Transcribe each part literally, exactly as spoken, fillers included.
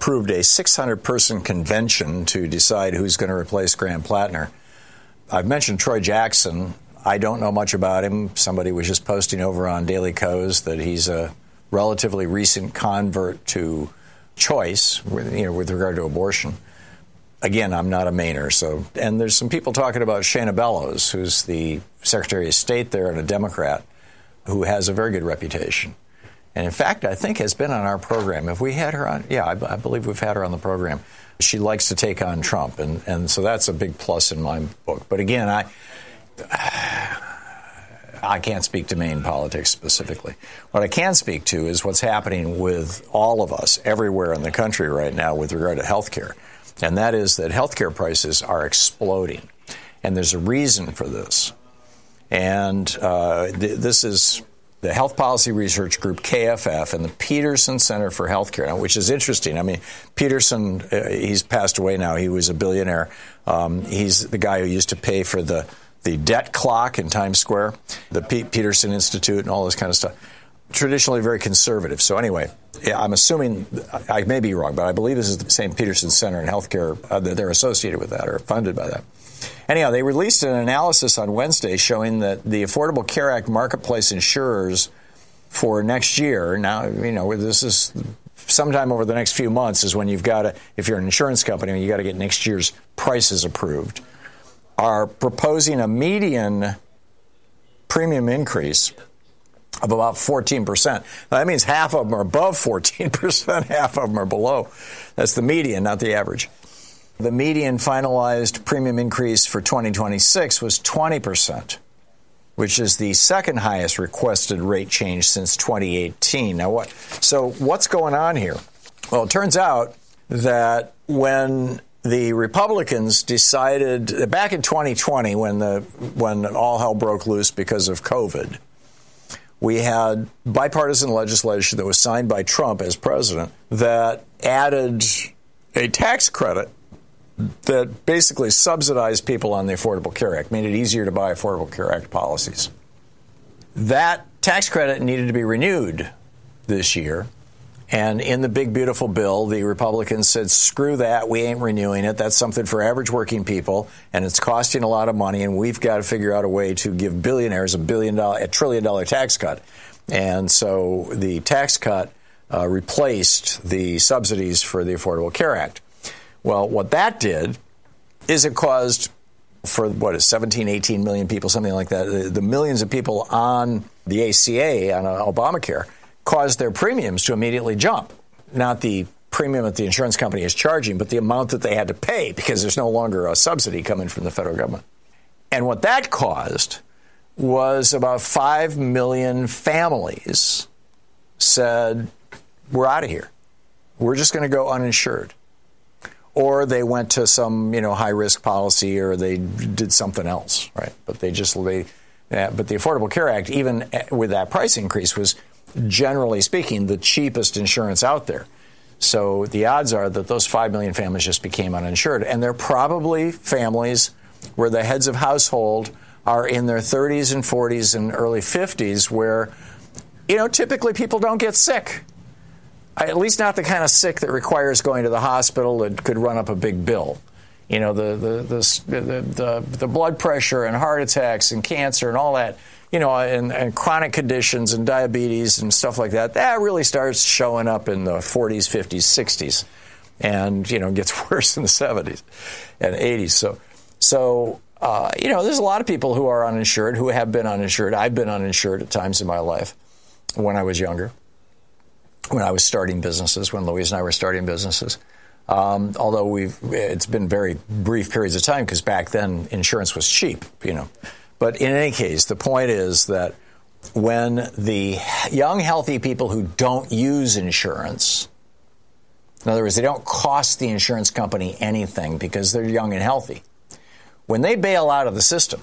approved a six hundred person convention to decide who's going to replace Graham Plattner. I've mentioned Troy Jackson. I don't know much about him. Somebody was just posting over on Daily Kos that he's a relatively recent convert to choice, you know, with regard to abortion. Again, I'm not a Mainer, so, and there's some people talking about Shana Bellows, who's the Secretary of State there and a Democrat, who has a very good reputation. And in fact, I think has been on our program. Have we had her on? Yeah, I, I believe we've had her on the program. She likes to take on Trump, and, and so that's a big plus in my book. But again, I I can't speak to Maine politics specifically. What I can speak to is what's happening with all of us everywhere in the country right now with regard to health care. And that is that healthcare prices are exploding. And there's a reason for this. And uh, th- this is the Health Policy Research Group, K F F, and the Peterson Center for Healthcare, which is interesting. I mean, Peterson, uh, he's passed away now. He was a billionaire. Um, he's the guy who used to pay for the, the debt clock in Times Square, the P- Peterson Institute, and all this kind of stuff. Traditionally very conservative. So anyway, yeah, I'm assuming, I may be wrong, but I believe this is the same Peterson Center in Healthcare uh, that they're associated with that or funded by that. Anyhow, they released an analysis on Wednesday showing that the Affordable Care Act marketplace insurers for next year, now, you know, this is sometime over the next few months is when you've got to, if you're an insurance company, you got to get next year's prices approved, are proposing a median premium increase of about fourteen percent. Now, that means half of them are above fourteen percent, half of them are below. That's the median, not the average. The median finalized premium increase for twenty twenty-six was twenty percent, which is the second highest requested rate change since twenty eighteen. Now, what? So what's going on here? Well, it turns out that when the Republicans decided back in twenty twenty, when the when all hell broke loose because of COVID, we had bipartisan legislation that was signed by Trump as president that added a tax credit that basically subsidized people on the Affordable Care Act, made it easier to buy Affordable Care Act policies. That tax credit needed to be renewed this year. And in the big, beautiful bill, the Republicans said, screw that, we ain't renewing it. That's something for average working people, and it's costing a lot of money, and we've got to figure out a way to give billionaires a billion dollar, a trillion dollar tax cut. And so the tax cut uh, replaced the subsidies for the Affordable Care Act. Well, what that did is it caused, for what is seventeen, eighteen million people, something like that, the, the millions of people on the A C A, on uh, Obamacare, caused their premiums to immediately jump. Not the premium that the insurance company is charging, but the amount that they had to pay because there's no longer a subsidy coming from the federal government. And what that caused was about five million families said, we're out of here. We're just going to go uninsured. Or they went to some, you know, high-risk policy, or they did something else, right? But they just, they, uh, but the Affordable Care Act, even with that price increase, was generally speaking the cheapest insurance out there. So the odds are that those five million families just became uninsured. And they're probably families where the heads of household are in their thirties and forties and early fifties, where, you know, typically people don't get sick. At least not the kind of sick that requires going to the hospital that could run up a big bill. You know, the the the the, the, the blood pressure and heart attacks and cancer and all that, you know, and, and chronic conditions and diabetes and stuff like that, that really starts showing up in the forties, fifties, sixties, and, you know, gets worse in the seventies and eighties. So, so uh, you know, there's a lot of people who are uninsured, who have been uninsured. I've been uninsured at times in my life when I was younger, when I was starting businesses, when Louise and I were starting businesses. Um, although we've, it's been very brief periods of time, because back then insurance was cheap, you know. But in any case, the point is that when the young, healthy people who don't use insurance, in other words, they don't cost the insurance company anything because they're young and healthy, when they bail out of the system,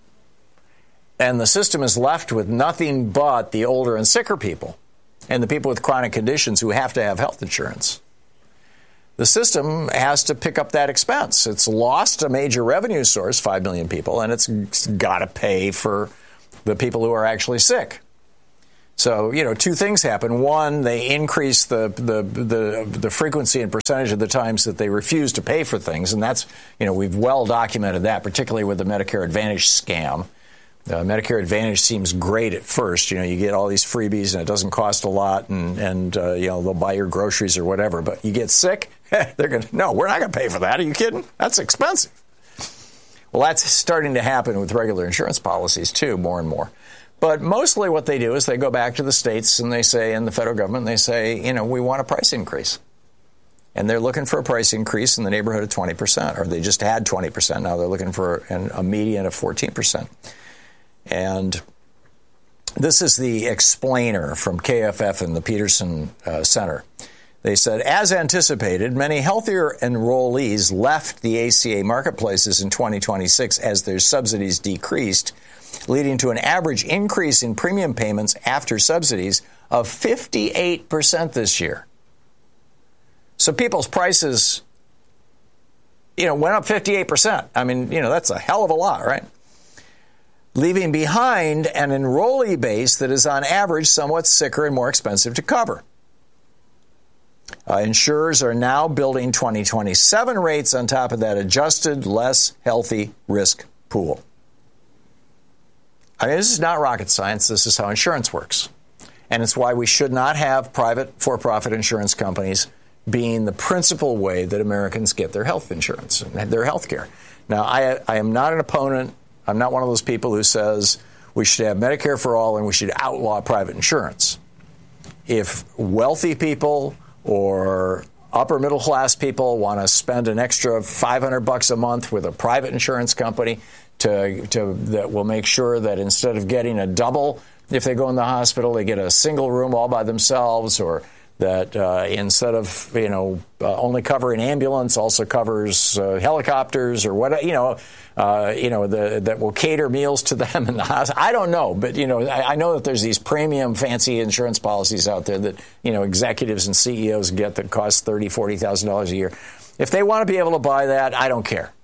and the system is left with nothing but the older and sicker people, and the people with chronic conditions who have to have health insurance, the system has to pick up that expense. It's lost a major revenue source, five million people, and it's got to pay for the people who are actually sick. So, you know, two things happen. One, they increase the, the the the frequency and percentage of the times that they refuse to pay for things. And that's, you know, we've well documented that, particularly with the Medicare Advantage scam. Uh, Medicare Advantage seems great at first. You know, you get all these freebies and it doesn't cost a lot, and, and uh, you know, they'll buy your groceries or whatever. But you get sick, they're going to, no, we're not going to pay for that. Are you kidding? That's expensive. Well, that's starting to happen with regular insurance policies, too, more and more. But mostly what they do is they go back to the states and they say, and the federal government, and they say, you know, we want a price increase. And they're looking for a price increase in the neighborhood of twenty percent, or they just had twenty percent. Now they're looking for an, a median of fourteen percent. And this is the explainer from K F F and the Peterson uh, Center. They said, as anticipated, many healthier enrollees left the A C A marketplaces in twenty twenty-six as their subsidies decreased, leading to an average increase in premium payments after subsidies of fifty-eight percent this year. So people's prices, you know, went up fifty-eight percent. I mean, you know, that's a hell of a lot, right? Leaving behind an enrollee base that is on average somewhat sicker and more expensive to cover. Uh, insurers are now building twenty twenty-seven rates on top of that adjusted, less healthy risk pool. I mean, this is not rocket science. This is how insurance works. And it's why we should not have private for-profit insurance companies being the principal way that Americans get their health insurance and their health care. Now, I, I am not an opponent. I'm not one of those people who says we should have Medicare for all and we should outlaw private insurance. If wealthy people or upper middle class people want to spend an extra five hundred bucks a month with a private insurance company to, to that will make sure that instead of getting a double if they go in the hospital, they get a single room all by themselves, or that uh, instead of, you know, uh, only covering ambulance, also covers uh, helicopters or what, you know, uh, you know, the, that will cater meals to them in the hospital. I don't know, but, you know, I, I know that there's these premium fancy insurance policies out there that, you know, executives and C E Os get that cost thirty thousand dollars, forty thousand dollars a year. If they want to be able to buy that, I don't care.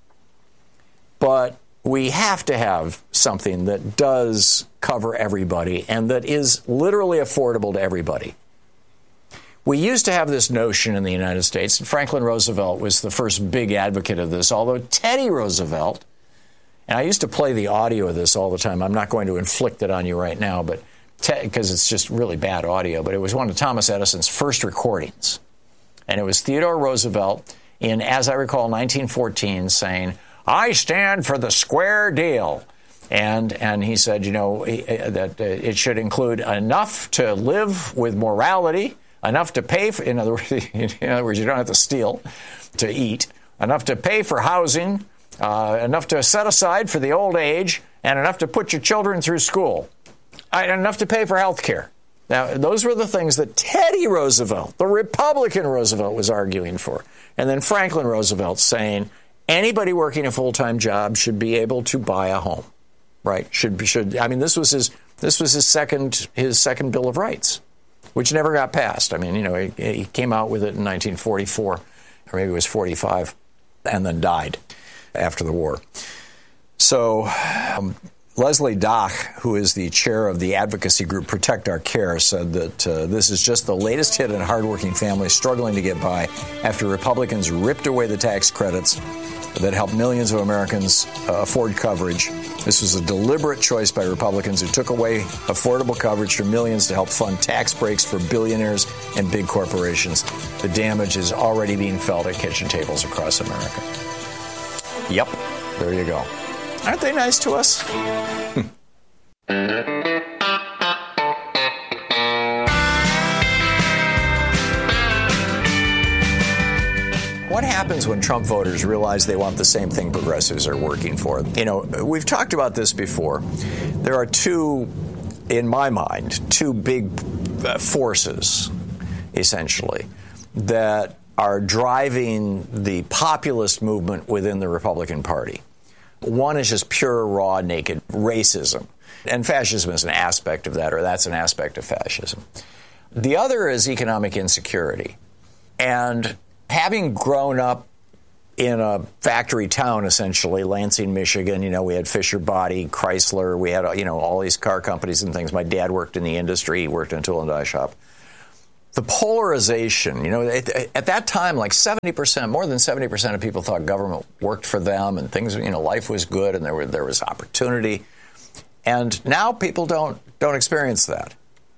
But we have to have something that does cover everybody and that is literally affordable to everybody. We used to have this notion in the United States, and Franklin Roosevelt was the first big advocate of this, although Teddy Roosevelt, and I used to play the audio of this all the time. I'm not going to inflict it on you right now, but because it's just really bad audio, but it was one of Thomas Edison's first recordings. And it was Theodore Roosevelt in, as I recall, nineteen fourteen saying, "I stand for the square deal." And and he said, you know, that it should include enough to live with morality, enough to pay for, in other words, in other words, you don't have to steal to eat, enough to pay for housing, uh, enough to set aside for the old age, and enough to put your children through school, and enough to pay for health care. Now, those were the things that Teddy Roosevelt, the Republican Roosevelt, was arguing for. And then Franklin Roosevelt saying anybody working a full-time job should be able to buy a home, right? Should should I mean, this was his this was his second his second Bill of Rights, which never got passed. I mean, you know, he, he came out with it in nineteen forty-four, or maybe it was forty-five, and then died after the war. So um, Leslie Dock, who is the chair of the advocacy group Protect Our Care, said that uh, this is just the latest hit on hardworking families struggling to get by after Republicans ripped away the tax credits that helped millions of Americans uh, afford coverage. This was a deliberate choice by Republicans who took away affordable coverage for millions to help fund tax breaks for billionaires and big corporations. The damage is already being felt at kitchen tables across America. Yep, there you go. Aren't they nice to us? What happens when Trump voters realize they want the same thing progressives are working for? You know, we've talked about this before. There are two, in my mind, two big forces, essentially, that are driving the populist movement within the Republican Party. One is just pure, raw, naked racism. And fascism is an aspect of that, or that's an aspect of fascism. The other is economic insecurity. And having grown up in a factory town, essentially, Lansing, Michigan. You know, we had Fisher Body, Chrysler. We had, you know, all these car companies and things. My dad worked in the industry. He worked in a tool and die shop. The polarization, you know, at, at that time, like seventy percent, more than seventy percent of people thought government worked for them and things, you know, life was good and there were, there was opportunity. And now people don't don't experience that.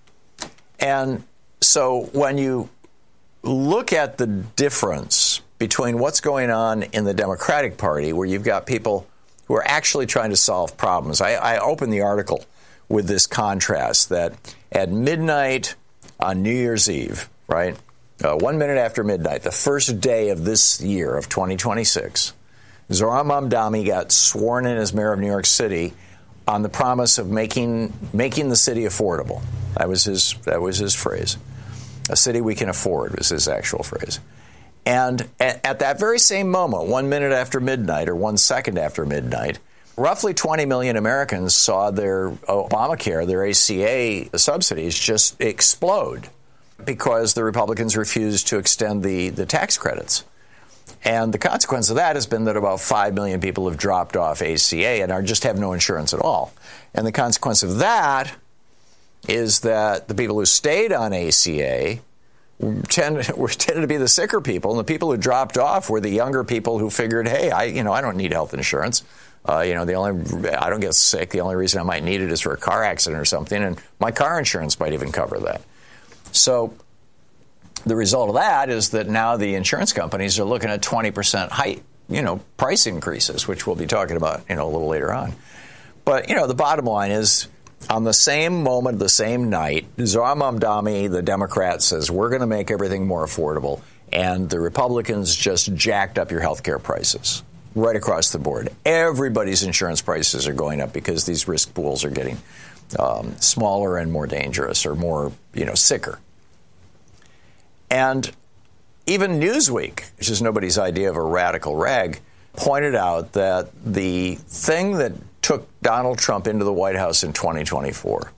And so when you look at the difference between what's going on in the Democratic Party, where you've got people who are actually trying to solve problems. I, I opened the article with this contrast that at midnight on New Year's Eve, right, uh, one minute after midnight, the first day of this year of twenty twenty-six, Zohran Mamdani got sworn in as mayor of New York City on the promise of making making the city affordable. That was his that was his phrase. A city we can afford was his actual phrase. And at, at that very same moment, one minute after midnight or one second after midnight, roughly twenty million Americans saw their Obamacare, their A C A subsidies just explode because the Republicans refused to extend the, the tax credits. And the consequence of that has been that about five million people have dropped off A C A and are just have no insurance at all. And the consequence of that is that the people who stayed on A C A tend, were tended to be the sicker people, and the people who dropped off were the younger people who figured, hey, I you know I don't need health insurance. Uh, you know, the only I don't get sick. The only reason I might need it is for a car accident or something, and my car insurance might even cover that. So the result of that is that now the insurance companies are looking at twenty percent height, you know, price increases, which we'll be talking about, you know, a little later on. But, you know, the bottom line is, on the same moment, the same night, Zohran Mamdani, the Democrat, says we're going to make everything more affordable, and the Republicans just jacked up your health care prices right across the board. Everybody's insurance prices are going up because these risk pools are getting um, smaller and more dangerous, or more, you know, sicker. And even Newsweek, which is nobody's idea of a radical rag, pointed out that the thing that took Donald Trump into the White House in twenty twenty-four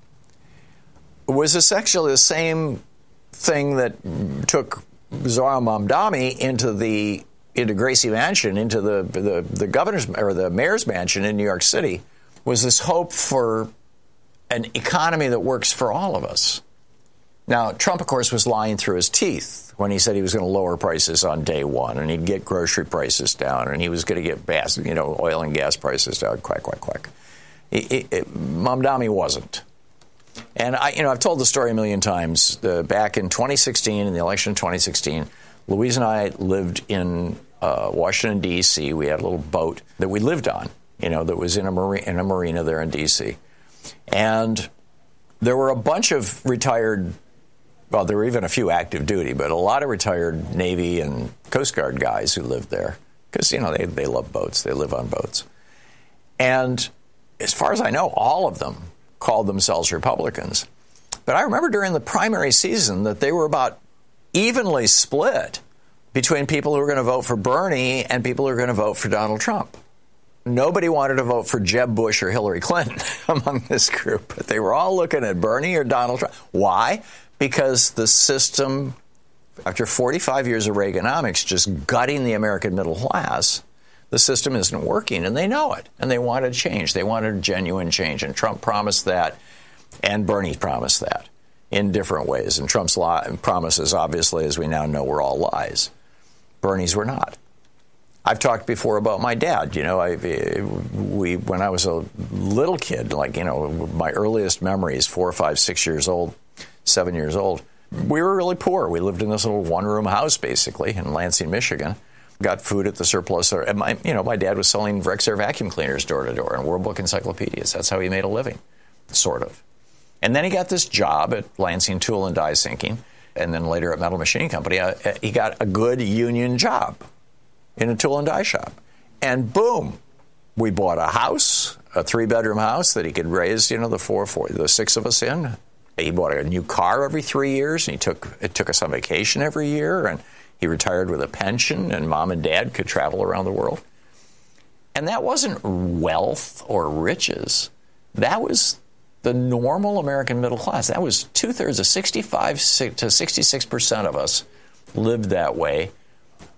was essentially the same thing that took Zohran Mamdani into the into Gracie Mansion, into the, the the governor's or the mayor's mansion in New York City, was this hope for an economy that works for all of us. Now, Trump, of course, was lying through his teeth when he said he was going to lower prices on day one, and he'd get grocery prices down, and he was going to get gas, you know, oil and gas prices down. Quack, quack, quack. It, it, it, Mamdani wasn't. And I, you know, I've told the story a million times. Uh, back in twenty sixteen, in the election in twenty sixteen, Louise and I lived in uh, Washington, D C We had a little boat that we lived on, you know, that was in a, mari- in a marina there in D C And there were a bunch of retired, well, there were even a few active duty, but a lot of retired Navy and Coast Guard guys who lived there because, you know, they, they love boats. They live on boats. And as far as I know, all of them called themselves Republicans. But I remember during the primary season that they were about evenly split between people who were going to vote for Bernie and people who were going to vote for Donald Trump. Nobody wanted to vote for Jeb Bush or Hillary Clinton among this group, but they were all looking at Bernie or Donald Trump. Why? Because the system, after forty-five years of Reaganomics just gutting the American middle class, the system isn't working, and they know it, and they wanted change. They wanted genuine change, and Trump promised that, and Bernie promised that in different ways. And Trump's lie, promises, obviously, as we now know, were all lies. Bernie's were not. I've talked before about my dad. You know, I, we when I was a little kid, like, you know, my earliest memories, four, five, six years old, seven years old, we were really poor. We lived in this little one-room house, basically, in Lansing, Michigan. Got food at the surplus. And my, you know, my dad was selling Rexair vacuum cleaners door to door and World Book encyclopedias. That's how he made a living, sort of. And then he got this job at Lansing Tool and Die Sinking, and then later at Metal Machining Company. Uh, he got a good union job in a tool and die shop. And boom, we bought a house, a three-bedroom house that he could raise, you know, the four, four, the six of us in. He bought a new car every three years, and he took it took us on vacation every year, and he retired with a pension, and mom and dad could travel around the world. And that wasn't wealth or riches. That was the normal American middle class. That was two-thirds of sixty-five to sixty-six percent of us lived that way.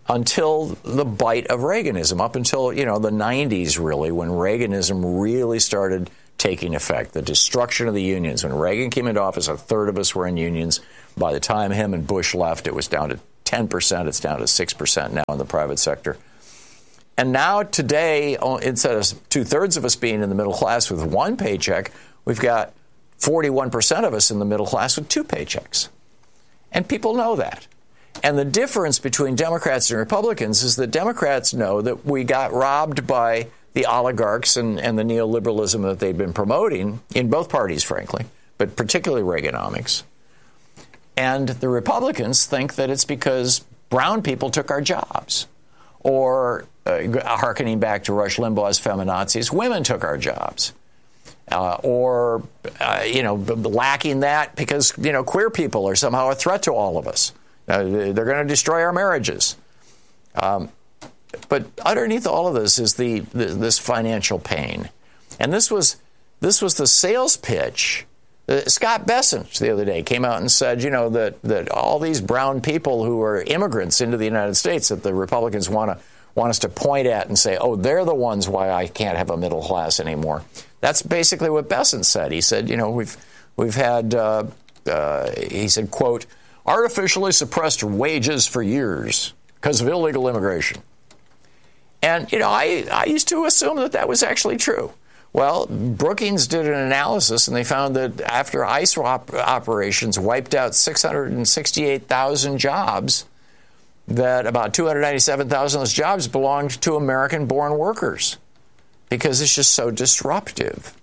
until the bite of Reaganism, up until, you know, the nineties, really, when Reaganism really started taking effect, the destruction of the unions. When Reagan came into office, a third of us were in unions. By the time him and Bush left, it was down to ten percent. It's down to six percent now in the private sector. And now today, instead of two-thirds of us being in the middle class with one paycheck, we've got forty-one percent of us in the middle class with two paychecks. And people know that. And the difference between Democrats and Republicans is that Democrats know that we got robbed by the oligarchs and, and the neoliberalism that they've been promoting in both parties, frankly, but particularly Reaganomics. And the Republicans think that it's because brown people took our jobs. Or, uh, hearkening back to Rush Limbaugh's feminazis, women took our jobs. Uh, or, uh, you know, lacking that because, you know, queer people are somehow a threat to all of us. Uh, they're going to destroy our marriages. Um, but underneath all of this is the, the this financial pain. And this was this was the sales pitch. Uh, Scott Bessent the other day came out and said, you know, that, that all these brown people who are immigrants into the United States that the Republicans want to want us to point at and say, oh, they're the ones why I can't have a middle class anymore. That's basically what Bessent said. He said, you know, we've we've had, uh, uh, he said, quote, artificially suppressed wages for years because of illegal immigration. And, you know, I, I used to assume that that was actually true. Well, Brookings did an analysis, and they found that after ICE op- operations wiped out six hundred sixty-eight thousand jobs, that about two hundred ninety-seven thousand of those jobs belonged to American-born workers because it's just so disruptive.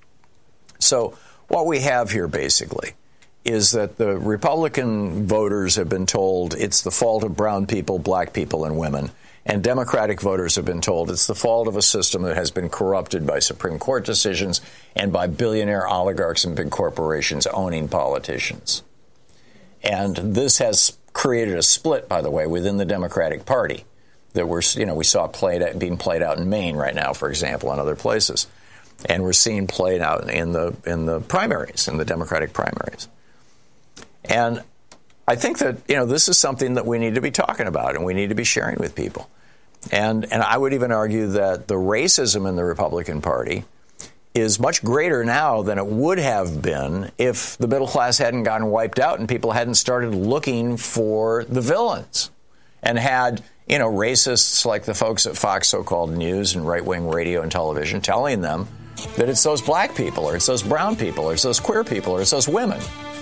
So what we have here, basically, is that the Republican voters have been told it's the fault of brown people, black people, and women. And Democratic voters have been told it's the fault of a system that has been corrupted by Supreme Court decisions and by billionaire oligarchs and big corporations owning politicians. And this has created a split, by the way, within the Democratic Party that we're, you know, we saw played out, being played out in Maine right now, for example, and other places. And we're seeing played out in the in the primaries, in the Democratic primaries. And I think that, you know, this is something that we need to be talking about and we need to be sharing with people. And and I would even argue that the racism in the Republican Party is much greater now than it would have been if the middle class hadn't gotten wiped out and people hadn't started looking for the villains and had, you know, racists like the folks at Fox so-called News and right-wing radio and television telling them that it's those black people or it's those brown people or it's those queer people or it's those women.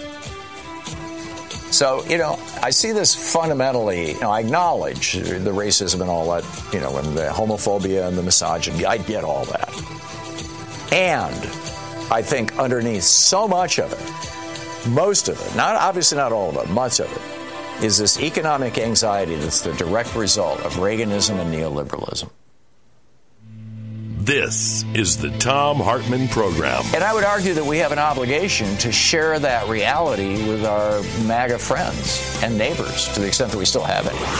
So, you know, I see this fundamentally, you know, I acknowledge the racism and all that, you know, and the homophobia and the misogyny. I get all that. And I think underneath so much of it, most of it, not obviously not all of it, much of it, is this economic anxiety that's the direct result of Reaganism and neoliberalism. This is the Thom Hartmann Program. And I would argue that we have an obligation to share that reality with our MAGA friends and neighbors, to the extent that we still have any.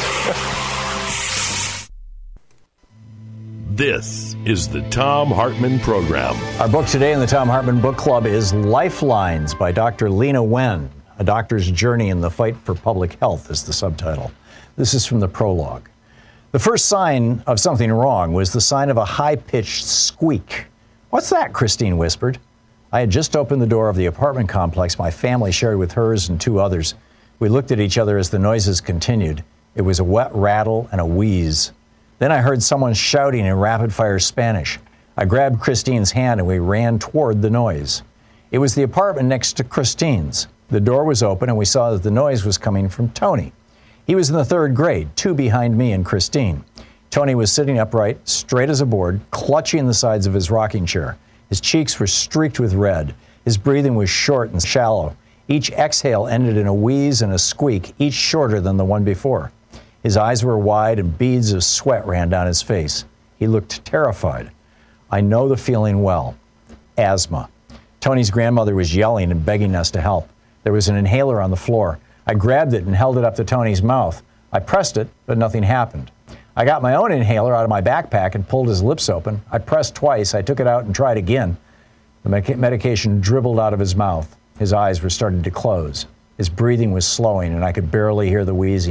This is the Thom Hartmann Program. Our book today in the Thom Hartmann Book Club is Lifelines by Doctor Leana Wen. A Doctor's Journey in the Fight for Public Health is the subtitle. This is from the prologue. The first sign of something wrong was the sign of a high-pitched squeak. What's that? Christine whispered. I had just opened the door of the apartment complex my family shared with hers and two others. We looked at each other as the noises continued. It was a wet rattle and a wheeze. Then I heard someone shouting in rapid-fire Spanish. I grabbed Christine's hand and we ran toward the noise. It was the apartment next to Christine's. The door was open and we saw that the noise was coming from Tony. He was in the third grade, two behind me and Christine. Tony was sitting upright, straight as a board, clutching the sides of his rocking chair. His cheeks were streaked with red. His breathing was short and shallow. Each exhale ended in a wheeze and a squeak, each shorter than the one before. His eyes were wide and beads of sweat ran down his face. He looked terrified. I know the feeling well. Asthma. Tony's grandmother was yelling and begging us to help. There was an inhaler on the floor. I grabbed it and held it up to Tony's mouth. I pressed it, but nothing happened. I got my own inhaler out of my backpack and pulled his lips open. I pressed twice. I took it out and tried again. The medic- medication dribbled out of his mouth. His eyes were starting to close. His breathing was slowing, and I could barely hear the wheezing.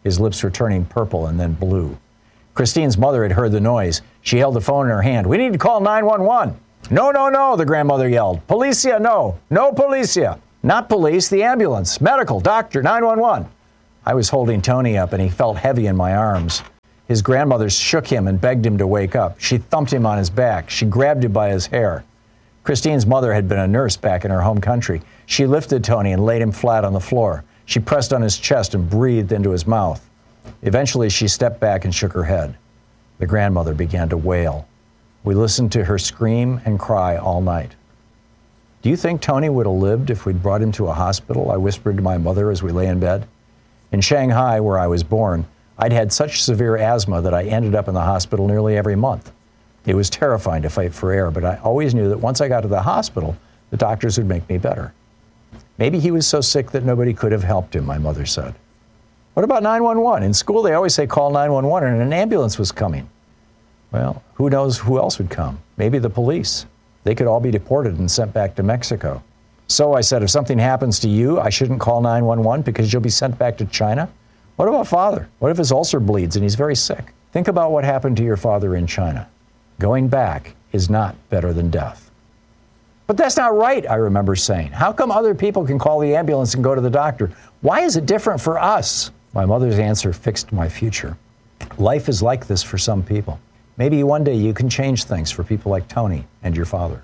His lips were turning purple and then blue. Christine's mother had heard the noise. She held the phone in her hand. "We need to call nine one one. "No, no, no," the grandmother yelled. "Policia, no. No policia." "Not police, the ambulance. Medical, doctor, nine one one. I was holding Tony up, and he felt heavy in my arms. His grandmother shook him and begged him to wake up. She thumped him on his back. She grabbed him by his hair. Christine's mother had been a nurse back in her home country. She lifted Tony and laid him flat on the floor. She pressed on his chest and breathed into his mouth. Eventually, she stepped back and shook her head. The grandmother began to wail. We listened to her scream and cry all night. "Do you think Tony would have lived if we'd brought him to a hospital?" I whispered to my mother as we lay in bed. In Shanghai, where I was born, I'd had such severe asthma that I ended up in the hospital nearly every month. It was terrifying to fight for air, but I always knew that once I got to the hospital, the doctors would make me better. Maybe he was so sick that nobody could have helped him, my mother said. What about nine one one? In school, they always say call nine one one and an ambulance was coming. Well, who knows who else would come? Maybe the police. They could all be deported and sent back to Mexico. So I said, if something happens to you, I shouldn't call nine one one because you'll be sent back to China? What about father? What if his ulcer bleeds and he's very sick? Think about what happened to your father in China. Going back is not better than death. But that's not right, I remember saying. How come other people can call the ambulance and go to the doctor? Why is it different for us? My mother's answer fixed my future. Life is like this for some people. Maybe one day you can change things for people like Tony and your father.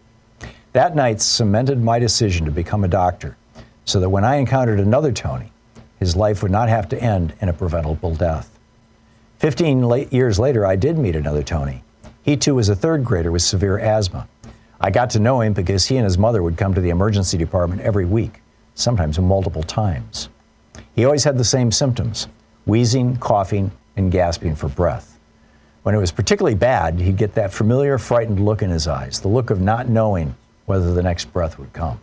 That night cemented my decision to become a doctor so that when I encountered another Tony, his life would not have to end in a preventable death. Fifteen late years later, I did meet another Tony. He too was a third grader with severe asthma. I got to know him because he and his mother would come to the emergency department every week, sometimes multiple times. He always had the same symptoms: wheezing, coughing, and gasping for breath. When it was particularly bad, he'd get that familiar, frightened look in his eyes, the look of not knowing whether the next breath would come.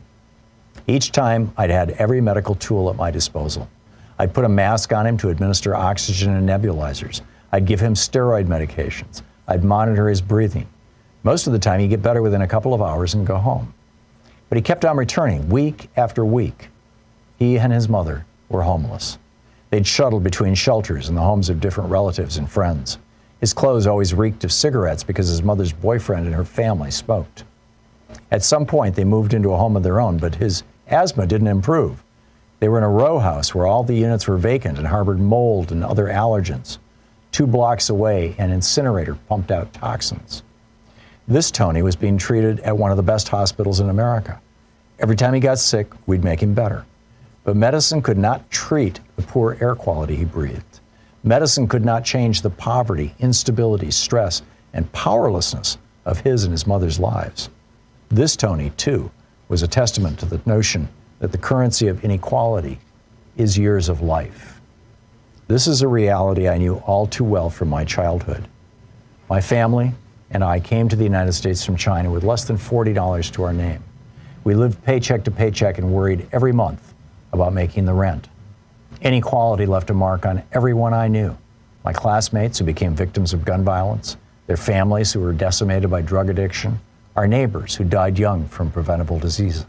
Each time, I'd had every medical tool at my disposal. I'd put a mask on him to administer oxygen and nebulizers. I'd give him steroid medications. I'd monitor his breathing. Most of the time, he'd get better within a couple of hours and go home. But he kept on returning week after week. He and his mother were homeless. They'd shuttled between shelters in the homes of different relatives and friends. His clothes always reeked of cigarettes because his mother's boyfriend and her family smoked. At some point, they moved into a home of their own, but his asthma didn't improve. They were in a row house where all the units were vacant and harbored mold and other allergens. Two blocks away, an incinerator pumped out toxins. This Tony was being treated at one of the best hospitals in America. Every time he got sick, we'd make him better. But medicine could not treat the poor air quality he breathed. Medicine could not change the poverty, instability, stress, and powerlessness of his and his mother's lives. This Tony, too, was a testament to the notion that the currency of inequality is years of life. This is a reality I knew all too well from my childhood. My family and I came to the United States from China with less than forty dollars to our name. We lived paycheck to paycheck and worried every month about making the rent. Inequality left a mark on everyone I knew. My classmates who became victims of gun violence, their families who were decimated by drug addiction, our neighbors who died young from preventable diseases.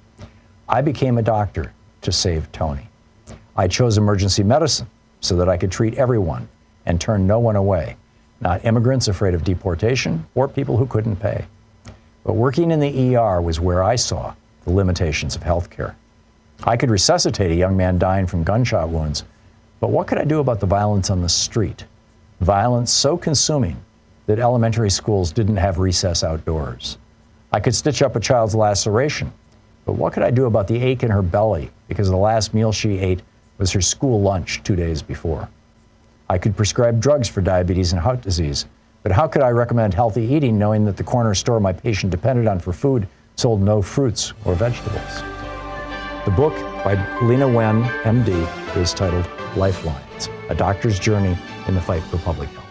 I became a doctor to save Tony. I chose emergency medicine so that I could treat everyone and turn no one away, not immigrants afraid of deportation or people who couldn't pay. But working in the E R was where I saw the limitations of healthcare. I could resuscitate a young man dying from gunshot wounds, but what could I do about the violence on the street? Violence so consuming that elementary schools didn't have recess outdoors. I could stitch up a child's laceration, but what could I do about the ache in her belly because the last meal she ate was her school lunch two days before? I could prescribe drugs for diabetes and heart disease, but how could I recommend healthy eating knowing that the corner store my patient depended on for food sold no fruits or vegetables? The book by Leana Wen, M D, is titled Lifelines, A Doctor's Journey in the Fight for Public Health.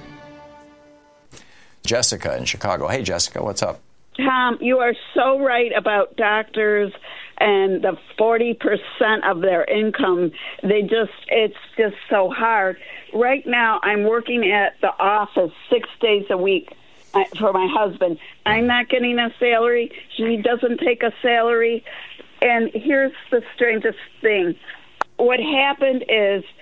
Jessica in Chicago. Hey, Jessica, what's up? Tom, you are so right about doctors and the forty percent of their income. They just, it's just so hard. Right now, I'm working at the office six days a week for my husband. I'm not getting a salary. He doesn't take a salary. And here's the strangest thing. What happened is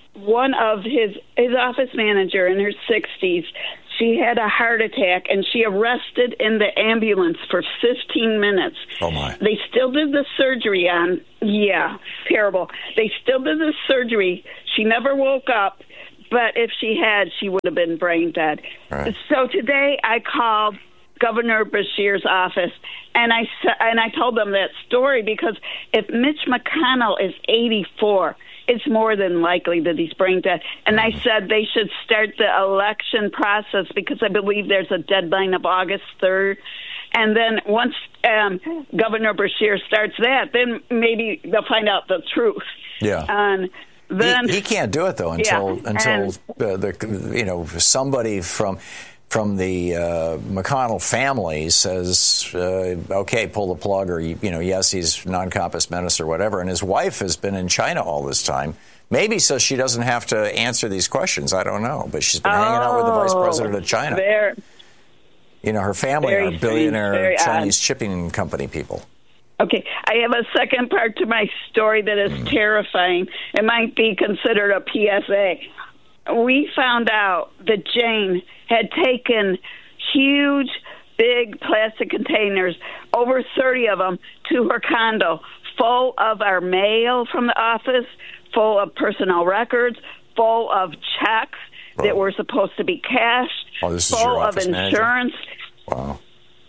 one of his his office manager in her sixties, she had a heart attack, and she arrested in the ambulance for fifteen minutes. Oh, my. They still did the surgery on, yeah, terrible. They still did the surgery. She never woke up, but if she had, she would have been brain dead. Right. So today I called Governor Beshear's office, and I, and I told them that story because if Mitch McConnell is eighty-four, it's more than likely that he's brain dead. And I said they should start the election process because I believe there's a deadline of August third. And then once um, Governor Beshear starts that, then maybe they'll find out the truth. Yeah. And then he, he can't do it though until yeah, until and, uh, the you know somebody from. from the uh, McConnell family says, uh, okay, pull the plug, or, you know, yes, he's non-compos menace or whatever. And his wife has been in China all this time, maybe so she doesn't have to answer these questions. I don't know. But she's been oh, hanging out with the vice president of China. There. You know, her family are billionaire Chinese odd. shipping company people. Okay, I have a second part to my story that is mm. terrifying. It might be considered a P S A. We found out that Jane had taken huge, big plastic containers, over thirty of them, to her condo, full of our mail from the office, full of personnel records, full of checks oh. that were supposed to be cashed, oh, this full is your of insurance. Manager? Wow.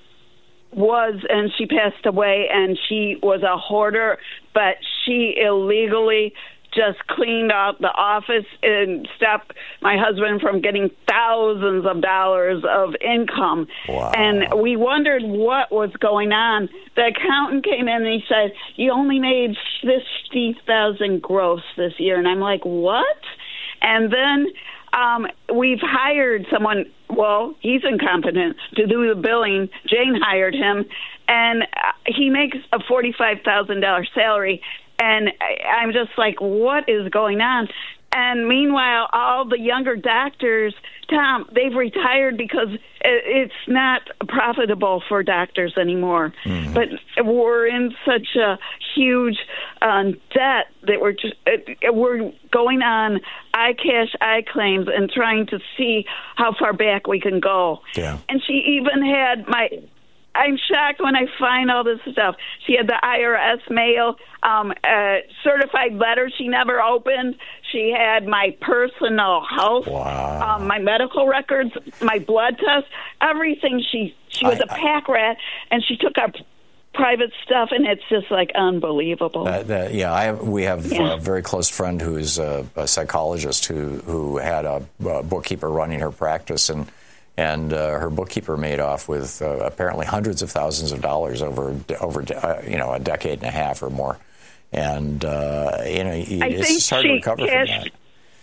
Was, and she passed away, and she was a hoarder, but she illegally just cleaned out the office and stopped my husband from getting thousands of dollars of income. Wow. And we wondered what was going on. The accountant came in and he said, you only made fifty thousand gross this year. And I'm like, what? And then um, we've hired someone, well, he's incompetent, to do the billing. Jane hired him, and he makes a forty-five thousand dollars salary. And I'm just like, what is going on? And meanwhile, all the younger doctors, Tom, they've retired because it's not profitable for doctors anymore. Mm-hmm. But we're in such a huge um, debt that we're just we're going on iCash, iClaims, and trying to see how far back we can go. Yeah. And she even had my. I'm shocked when I find all this stuff. She had the I R S mail, um, uh, certified letter she never opened. She had my personal health, wow. um, my medical records, my blood tests, everything. She she was I, a pack rat, and she took our private stuff, and it's just like unbelievable. Uh, that, yeah, I have, we have yeah. a very close friend who's a, a psychologist who who had a, a bookkeeper running her practice, and. And uh, her bookkeeper made off with uh, apparently hundreds of thousands of dollars over over uh, you know a decade and a half or more, and uh, you know it's just hard to recover cashed, from that.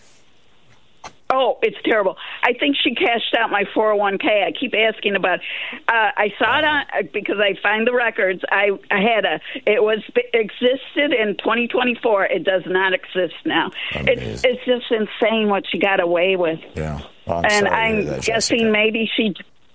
Oh, it's terrible. I think she cashed out my four oh one k. I keep asking about. Uh, I saw it on because I find the records. I, I had a. It was it existed in twenty twenty-four. It does not exist now. It's it's just insane what she got away with. Yeah. Well, I'm and I'm that, guessing Jessica. maybe she.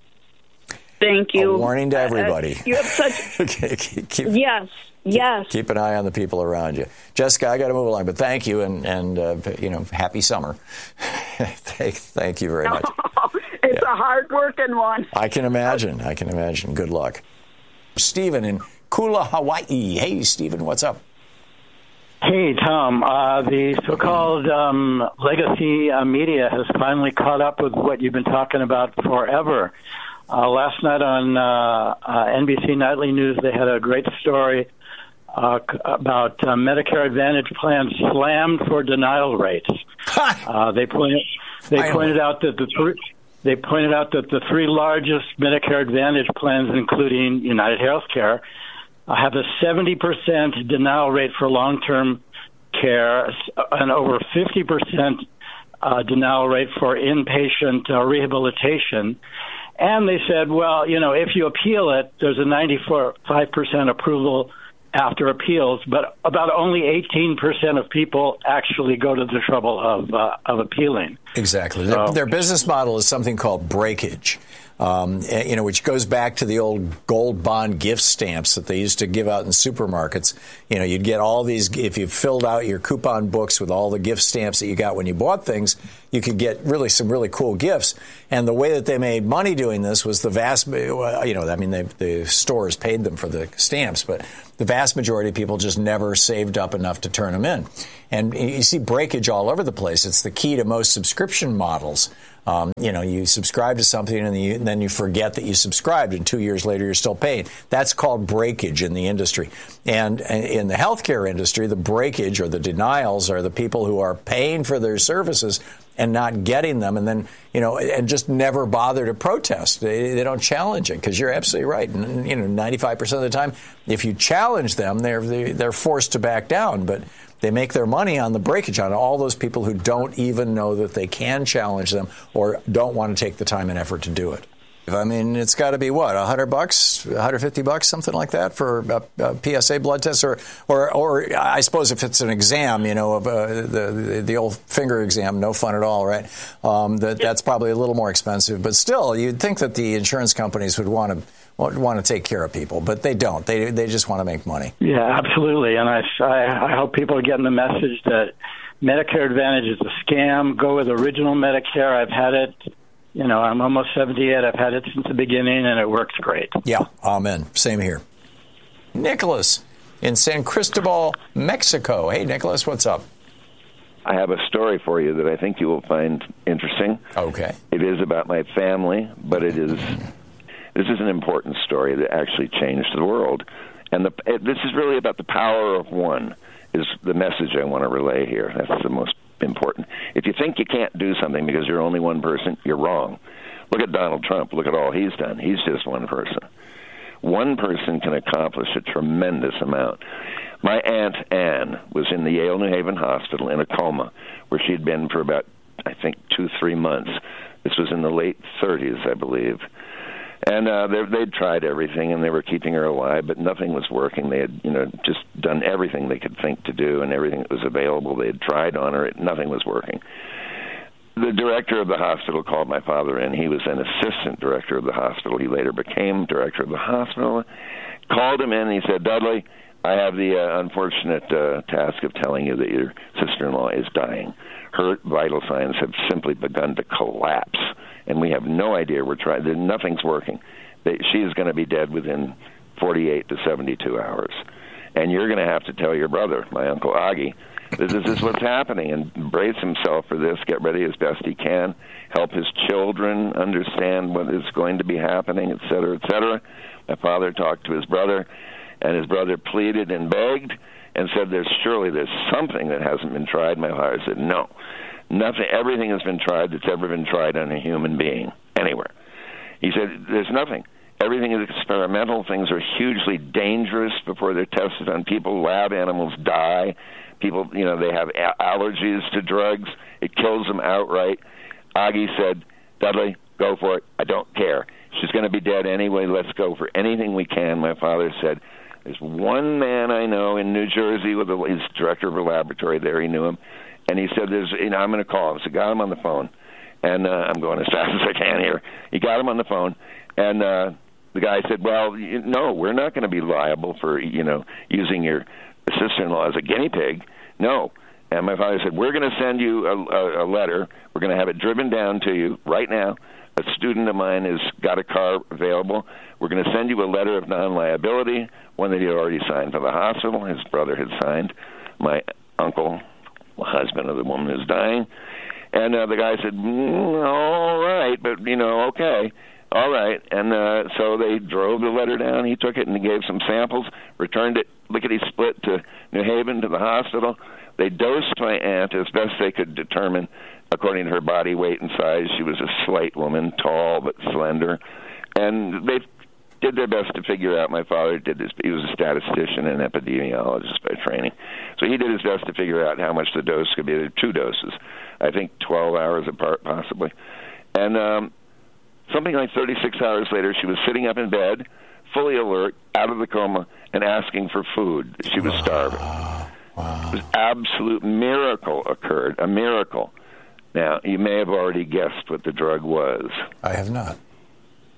Thank you. A warning to everybody. Uh, you have such. keep, keep, yes. Yes. Keep an eye on the people around you. Jessica, I got to move along, but thank you, and, and uh, you know, happy summer. thank, thank you very much. It's yeah. a hard-working one. I can imagine. I can imagine. Good luck. Stephen in Kula, Hawaii. Hey, Stephen, what's up? Hey, Tom. Uh, the so-called um, legacy uh, media has finally caught up with what you've been talking about forever. Uh, last night on uh, uh, N B C Nightly News, they had a great story uh, about uh, Medicare Advantage plans slammed for denial rates. uh, they pointed they pointed out that the three, they pointed out that the three largest Medicare Advantage plans, including United Healthcare, uh, have a seventy percent denial rate for long-term care and over fifty percent uh, denial rate for inpatient uh, rehabilitation. And they said, well, you know, if you appeal it, there's a ninety-five percent approval after appeals, but about only eighteen percent of people actually go to the trouble of uh, of appealing. Exactly. So, their, their business model is something called breakage. Um, you know, which goes back to the old gold bond gift stamps that they used to give out in supermarkets. You know, you'd get all these, if you filled out your coupon books with all the gift stamps that you got when you bought things, you could get really some really cool gifts. And the way that they made money doing this was the vast, you know, I mean, they, the stores paid them for the stamps, but the vast majority of people just never saved up enough to turn them in. And you see breakage all over the place. It's the key to most subscription models. Um, you know, you subscribe to something and, you, and then you forget that you subscribed, and two years later you're still paying. That's called breakage in the industry. And, and in the healthcare industry, the breakage or the denials are the people who are paying for their services and not getting them, and then, you know, and just never bother to protest. They, they don't challenge it, because you're absolutely right. And, you know, ninety-five percent of the time, if you challenge them, they're they're forced to back down. But they make their money on the breakage, on all those people who don't even know that they can challenge them or don't want to take the time and effort to do it. I mean, it's got to be what, a hundred bucks, a hundred fifty bucks, something like that for a, a P S A blood test, or, or, or I suppose if it's an exam, you know, of uh, the the old finger exam, no fun at all, right? Um, that that's probably a little more expensive, but still, you'd think that the insurance companies would want to want to take care of people, but they don't. They they just want to make money. Yeah, absolutely, and I I, I hope people are getting the message that Medicare Advantage is a scam. Go with original Medicare. I've had it. You know, I'm almost seventy-eight. I've had it since the beginning, and it works great. Yeah, amen. Same here. Nicholas in San Cristobal, Mexico. Hey, Nicholas, what's up? I have a story for you that I think you will find interesting. Okay. It is about my family, but it is this is an important story that actually changed the world. And the, it, this is really about the power of one, is the message I want to relay here. That's the most important. If you think you can't do something because you're only one person, you're wrong. Look at Donald Trump. Look at all he's done. He's just one person. One person can accomplish a tremendous amount. My Aunt Anne was in the Yale New Haven Hospital in a coma where she'd been for about, I think, two, three months. This was in the late thirties, I believe. And uh, they'd tried everything, and they were keeping her alive, but nothing was working. They had, you know, just done everything they could think to do, and everything that was available. They had tried on her. Nothing was working. The director of the hospital called my father in. He was an assistant director of the hospital. He later became director of the hospital. Called him in, and he said, Dudley, I have the uh, unfortunate uh, task of telling you that your sister-in-law is dying. Her vital signs have simply begun to collapse, and we have no idea. We're trying. Nothing's working. They, she is going to be dead within forty-eight to seventy-two hours. And you're going to have to tell your brother, my Uncle Augie, that this is what's happening, and brace himself for this, get ready as best he can, help his children understand what is going to be happening, et cetera, et cetera. My father talked to his brother, and his brother pleaded and begged and said, there's surely there's something that hasn't been tried. My father said, no. Nothing. Everything has been tried that's ever been tried on a human being anywhere. He said, there's nothing. Everything is experimental. Things are hugely dangerous before they're tested on people. Lab animals die. People, you know, they have a- allergies to drugs. It kills them outright. Augie said, Dudley, go for it. I don't care. She's going to be dead anyway. Let's go for anything we can. My father said, there's one man I know in New Jersey, with a, he's director of a laboratory there. He knew him. And he said, "There's, you know, I'm going to call him." So I got him on the phone, and uh, I'm going as fast as I can here. He got him on the phone, and uh, the guy said, "Well, you, no, we're not going to be liable for, you know, using your sister-in-law as a guinea pig. No." And my father said, "We're going to send you a, a, a letter. We're going to have it driven down to you right now. A student of mine has got a car available. We're going to send you a letter of non-liability, one that he had already signed for the hospital. His brother had signed. My uncle, the husband of the woman who's dying." And uh, the guy said, mm, all right, but, you know, okay, all right. And uh, so they drove the letter down. He took it and he gave some samples, returned it lickety-split to New Haven, to the hospital. They dosed my aunt as best they could determine, according to her body weight and size. She was a slight woman, tall but slender. And they did their best to figure out. My father did this. He was a statistician and epidemiologist by training. So he did his best to figure out how much the dose could be. There were two doses, I think twelve hours apart possibly. And um, something like thirty-six hours later, she was sitting up in bed, fully alert, out of the coma, and asking for food. She was starving. Wow. This absolute miracle occurred, a miracle. Now, you may have already guessed what the drug was. I have not.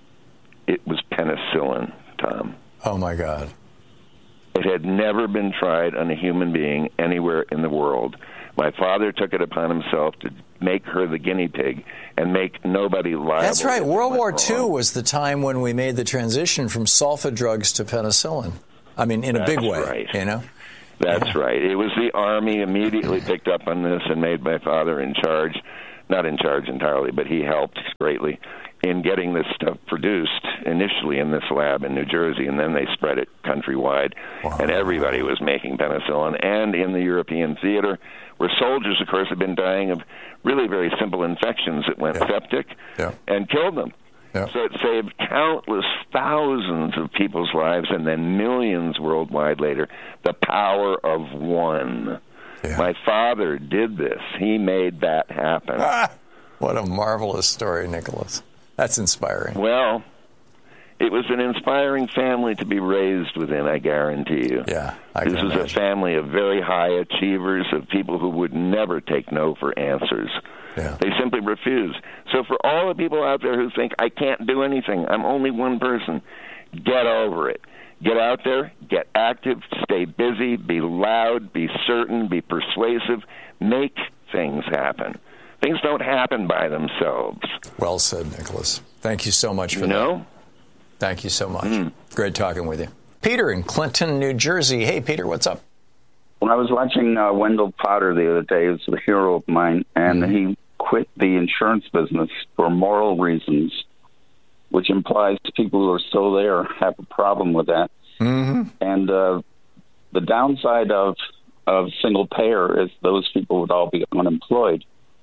It was penicillin, Tom. Oh, my God. It had never been tried on a human being anywhere in the world. My father took it upon himself to make her the guinea pig and make nobody liable. That's right. World War wrong. Two was the time when we made the transition from sulfa drugs to penicillin. I mean, in a That's big way, right. you know? That's yeah. right. It was the Army immediately picked up on this and made my father in charge. Not in charge entirely, but he helped greatly in getting this stuff produced initially in this lab in New Jersey, and then they spread it countrywide. Wow. And everybody was making penicillin. And in the European theater, where soldiers, of course, had been dying of really very simple infections that went yeah. septic yeah. and killed them. Yeah. So it saved countless thousands of people's lives and then millions worldwide later. The power of one. Yeah. My father did this. He made that happen. Ah, what a marvelous story, Nicholas. That's inspiring. Well, it was an inspiring family to be raised within, I guarantee you. Yeah, I This can was imagine. a family of very high achievers, of people who would never take no for answers. Yeah. They simply refused. So for all the people out there who think, I can't do anything, I'm only one person, get over it. Get out there, get active, stay busy, be loud, be certain, be persuasive, make things happen. Things don't happen by themselves. Well said, Nicholas. Thank you so much for you that. know? Thank you so much. Mm. Great talking with you. Peter in Clinton, New Jersey. Hey, Peter, what's up? When I was watching uh, Wendell Potter the other day, he's a hero of mine, and mm-hmm. he quit the insurance business for moral reasons, which implies people who are still there have a problem with that. Mm-hmm. And uh, the downside of of single payer is those people would all be unemployed.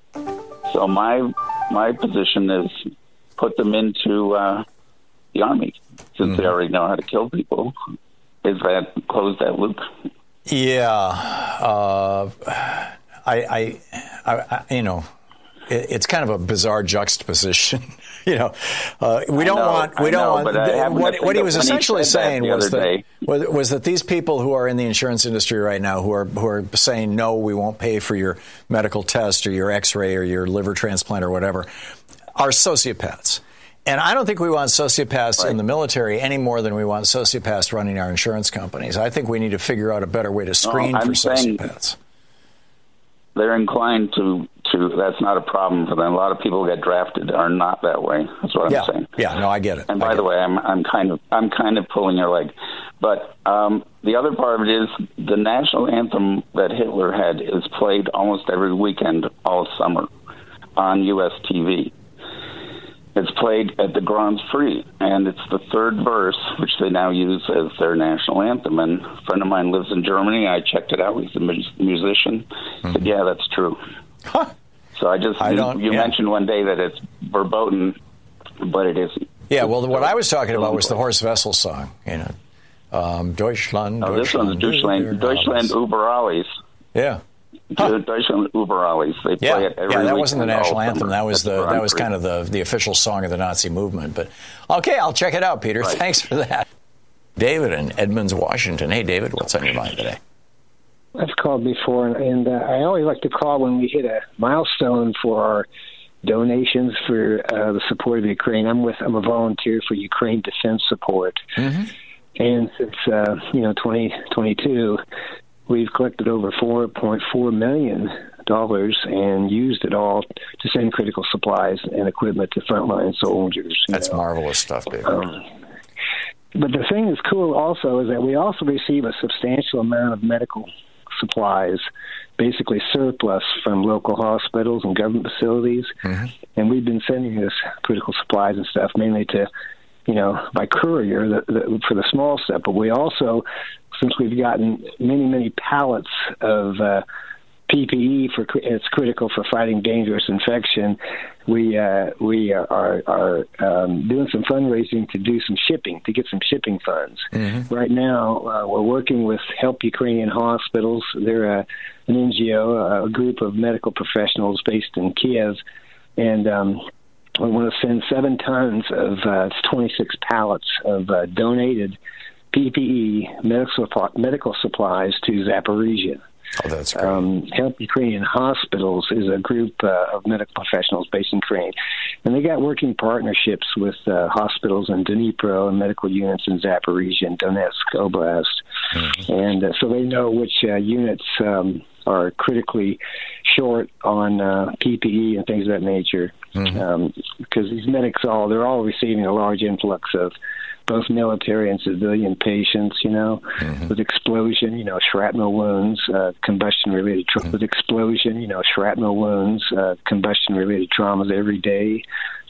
So my my position is put them into uh, the Army, since mm-hmm. they already know how to kill people. Is that close that loop? Yeah, uh, I, I, I, I, you know, it, it's kind of a bizarre juxtaposition. you know, uh, we don't know, want, we I don't know, want. The, what, what he was essentially he saying that was that, day. was, was that these people who are in the insurance industry right now, who are who are saying no, we won't pay for your medical test or your X-ray or your liver transplant or whatever, are sociopaths. And I don't think we want sociopaths right. in the military any more than we want sociopaths running our insurance companies. I think we need to figure out a better way to screen no, for saying sociopaths. They're inclined to, to, that's not a problem for them. A lot of people who get drafted are not that way. That's what yeah. I'm saying. Yeah, no, I get it. And by the it. way, I'm, I'm kind of, I'm kind of pulling your leg. But um, the other part of it is the national anthem that Hitler had is played almost every weekend all summer on U S T V. It's played at the Grand Prix, and it's the third verse, which they now use as their national anthem. And a friend of mine lives in Germany. I checked it out. He's a musician. Mm-hmm. Said, yeah, that's true. Huh. So I just, I you, don't, you yeah. mentioned one day that it's verboten, but it isn't. Yeah, well, what I was talking about was the Horst Wessel song, you know. Um, Deutschland, oh, this Deutschland, one's Deutschland, Deutschland über alles. Yeah. Huh. Deutschland über alles. They play yeah, it every yeah, that week wasn't the national anthem. That was the that was Prix. kind of the the official song of the Nazi movement. But okay, I'll check it out, Peter. Right. Thanks for that. David in Edmonds, Washington. Hey, David, what's on your mind today? I've called before, and, and uh, I always like to call when we hit a milestone for our donations for uh, the support of Ukraine. I'm with I'm a volunteer for Ukraine Defense Support, mm-hmm. and since uh, you know twenty twenty-two. We've collected over four point four million dollars and used it all to send critical supplies and equipment to frontline soldiers. That's know. marvelous stuff, David. Um, but the thing that's cool also is that we also receive a substantial amount of medical supplies, basically surplus from local hospitals and government facilities. Mm-hmm. And we've been sending this critical supplies and stuff mainly to, you know, by courier the, the, for the small stuff. But we also, since we've gotten many, many pallets of uh, P P E for it's critical for fighting dangerous infection, we uh, we are are um, doing some fundraising to do some shipping to get some shipping funds. Mm-hmm. Right now, uh, we're working with Help Ukrainian Hospitals. They're a, an N G O, a group of medical professionals based in Kiev, and um, we want to send seven tons of uh, twenty-six pallets of uh, donated P P E medical medical supplies to Zaporizhia. Oh, that's great. Um, Help Ukrainian Hospitals is a group uh, of medical professionals based in Ukraine, and they got working partnerships with uh, hospitals in Dnipro and medical units in Zaporizhia and Donetsk Oblast, mm-hmm. and uh, so they know which uh, units um, are critically short on uh, P P E and things of that nature, mm-hmm. um, because these medics all they're all receiving a large influx of both military and civilian patients, you know, mm-hmm. with explosion, you know, shrapnel wounds, uh, combustion-related tra- mm-hmm. with explosion, you know, shrapnel wounds, uh, combustion-related traumas every day,